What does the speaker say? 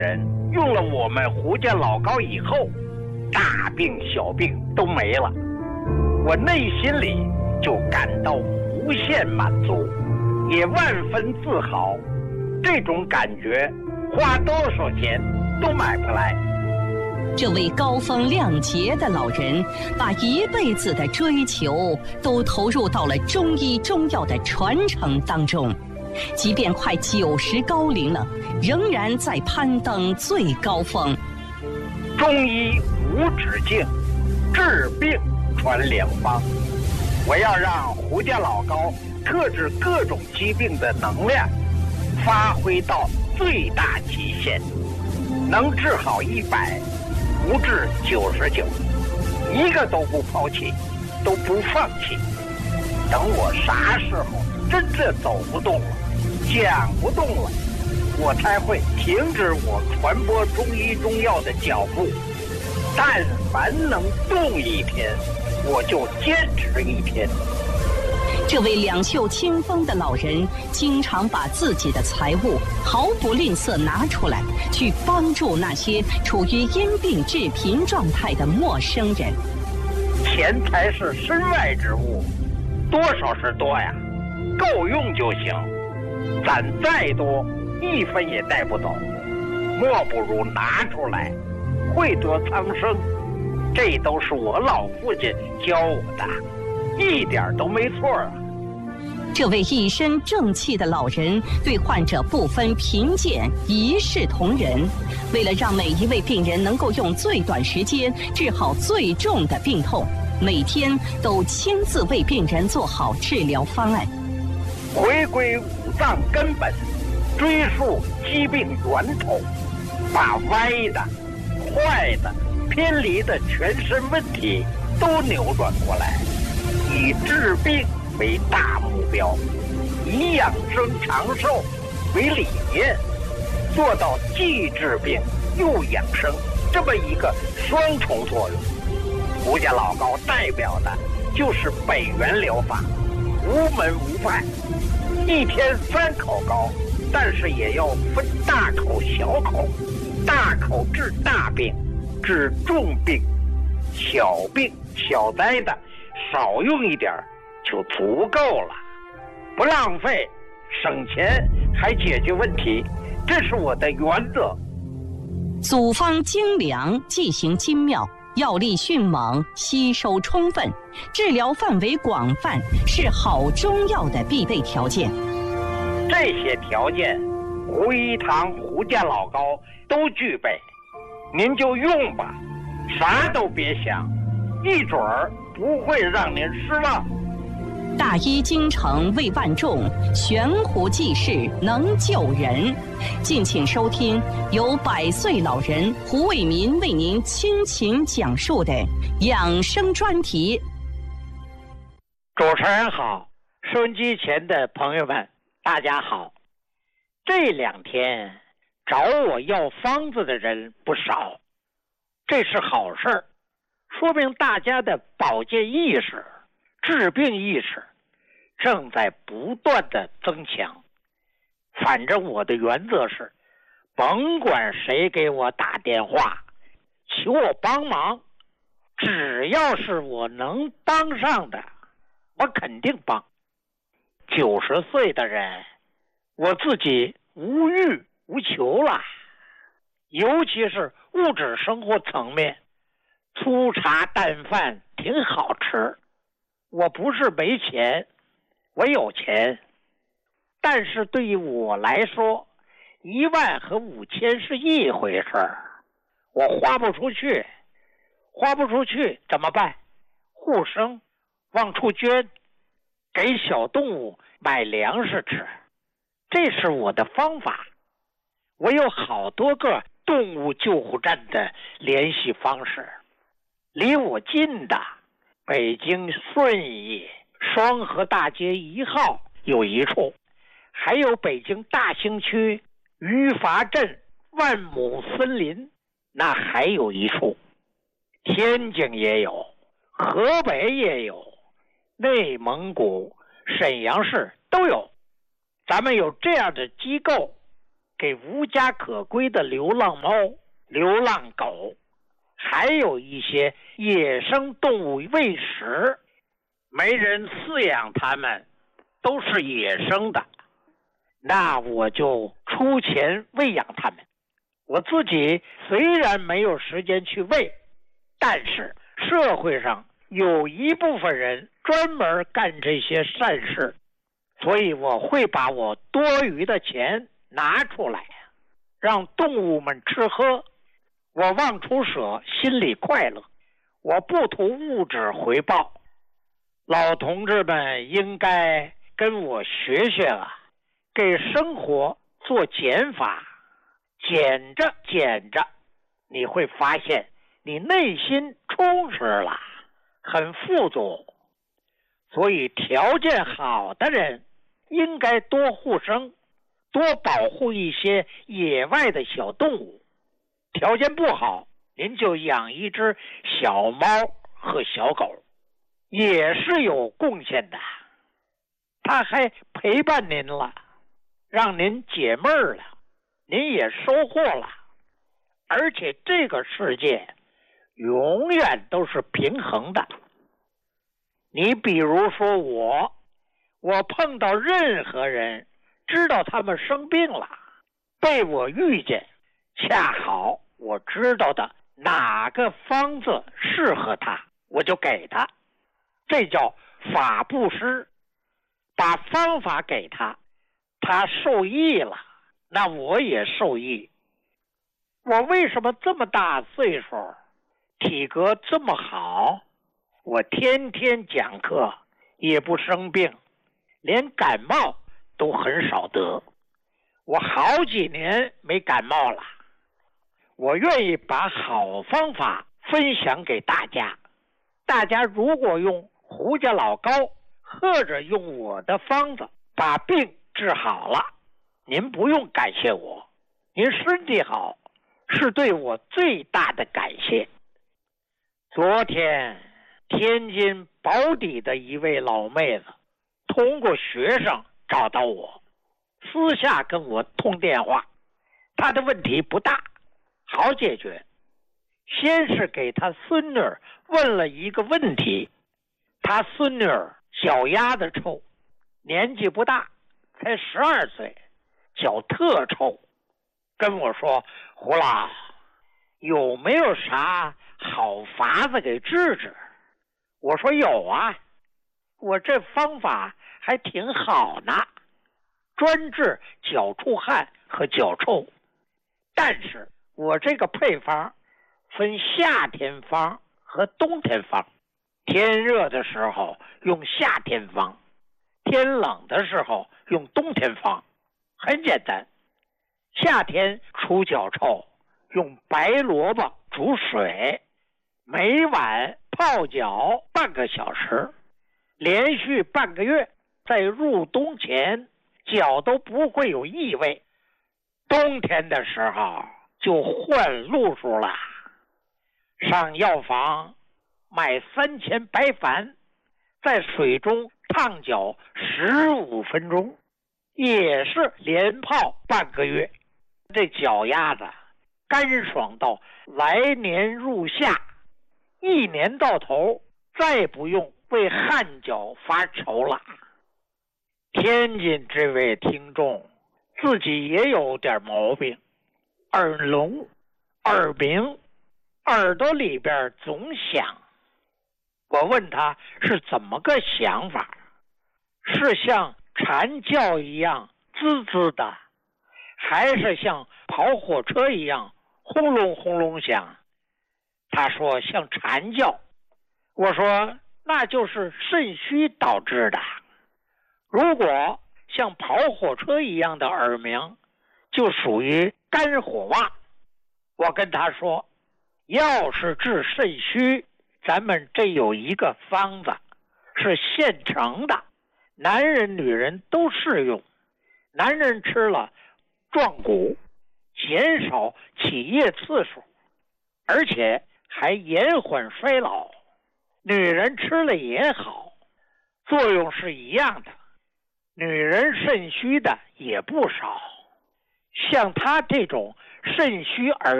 人用了我们胡家老膏以后，大病小病都没了，我内心里就感到无限满足，也万分自豪。这种感觉花多少钱都买不来。 这位高风亮节的老人，把一辈子的追求都投入到了中医中药的传承当中，即便快90高龄了，仍然在攀登最高峰。 中医无止境，治病传良方。我要让胡家老膏克制各种疾病的能量发挥到最大极限，能治好100，不治99，一个都不抛弃，都不放弃。等我啥时候真正走不动了，讲不动了，我才会停止我传播中医中药的脚步。但凡能动一天，我就坚持一天。 这位两袖清风的老人，经常把自己的财物毫不吝啬拿出来，去帮助那些处于因病致贫状态的陌生人。 钱财是身外之物，多少是多呀，够用就行。攒再多，1分也带不走，莫不如拿出来，惠泽苍生。这都是我老父亲教我的，一点都没错啊。 这位一身正气的老人对患者不分贫贱，一视同仁。为了让每一位病人能够用最短时间治好最重的病痛，每天都亲自为病人做好治疗方案。 回归五脏根本，追溯疾病源头，把歪的、坏的、偏离的全身问题都扭转过来，以治病为大目标，以养生长寿为理念，做到既治病又养生这么一个双重作用。胡家老膏代表的就是北元疗法，无门无派，一天3口膏，但是也要分大口小口，大口治大病，治重病，小病小灾的少用一点就足够了，不浪费，省钱还解决问题，这是我的原则。 组方精良，剂行精妙，药力迅猛，吸收充分，治疗范围广泛，是好中药的必备条件。 这些条件，胡一堂胡家老膏都具备，您就用吧，啥都别想，一准儿不会让您失望。 大医精诚为万众，悬壶济世能救人。敬请收听由100岁老人胡卫民为您倾情讲述的养生专题。 主持人好，收音机前的朋友们大家好。这2天找我要方子的人不少，这是好事，说明大家的保健意识、治病意识正在不断的增强。反正我的原则是，甭管谁给我打电话求我帮忙，只要是我能帮上的，我肯定帮。90岁的人，我自己无欲无求了，尤其是物质生活层面，粗茶淡饭挺好吃。我不是没钱，我有钱，但是对于我来说，1万和5000是一回事儿，我花不出去怎么办？护生，往出捐，给小动物买粮食吃，这是我的方法。我有好多个动物救护站的联系方式，离我近的北京顺义双河大街1号有一处，还有北京大兴区余华镇万亩森林那还有一处，天津也有，河北也有，内蒙古沈阳市都有。咱们有这样的机构， 给无家可归的流浪猫、流浪狗，还有一些野生动物喂食，没人饲养它们，都是野生的，那我就出钱喂养它们。我自己虽然没有时间去喂，但是社会上有一部分人专门干这些善事，所以我会把我多余的钱拿出来，让动物们吃喝。我忘出舍，心里快乐，我不图物质回报。老同志们应该跟我学学啊，给生活做减法，减着减着，你会发现你内心充实了，很富足。所以条件好的人应该多护生，多保护一些野外的小动物。条件不好，您就养一只小猫和小狗，也是有贡献的。它还陪伴您了，让您解闷儿了，您也收获了。而且这个世界永远都是平衡的。你比如说我碰到任何人，知道他们生病了，被我遇见，恰好我知道的哪个方子适合他，我就给他，这叫法布施。把方法给他，他受益了，那我也受益。我为什么这么大岁数，体格这么好？我天天讲课，也不生病，连感冒都很少得。我好几年没感冒了。我愿意把好方法分享给大家。大家如果用胡家老膏，或者用我的方子把病治好了，您不用感谢我，您身体好是对我最大的感谢。昨天天津宝坻的一位老妹子通过学生找到我，私下跟我通电话。她的问题不大，好解决。先是给她孙女问了一个问题，她孙女脚丫子臭，年纪不大，才12岁，脚特臭，跟我说：胡老，有没有啥好法子给治治？我说有啊，我这方法还挺好呢，专治脚出汗和脚臭。但是我这个配方分夏天方和冬天方，天热的时候用夏天方，天冷的时候用冬天方。很简单，夏天出脚臭，用白萝卜煮水，每晚泡脚半个小时，连续半个月，在入冬前脚都不会有异味。冬天的时候就换路数了，上药房买3000白矾，在水中烫脚15分钟，也是连泡半个月。这脚丫子干爽到来年入夏，一年到头再不用为汗脚发愁了。天津这位听众自己也有点毛病，耳聋、耳鸣，耳朵里边总响。我问他是怎么个想法，是像蝉叫一样滋滋的，还是像跑火车一样轰隆轰隆响？他说像蝉叫。我说那就是肾虚导致的。如果像跑火车一样的耳鸣，就属于肝火旺。我跟他说，要是治肾虚，咱们这有一个方子是现成的，男人女人都适用。男人吃了壮骨，减少起夜次数，而且还延缓衰老。女人吃了也好，作用是一样的。女人肾虚的也不少， 像他这种肾虚而